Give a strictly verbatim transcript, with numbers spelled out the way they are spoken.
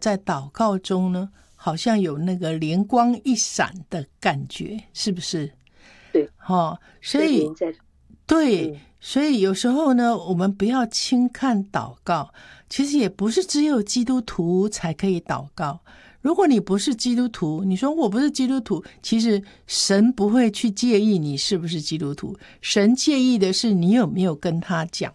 在祷告中呢，好像有那个灵光一闪的感觉，是不是？ 对， 哦，所以对、嗯，所以有时候呢，我们不要轻看祷告，其实也不是只有基督徒才可以祷告。如果你不是基督徒，你说我不是基督徒，其实神不会去介意你是不是基督徒，神介意的是你有没有跟他讲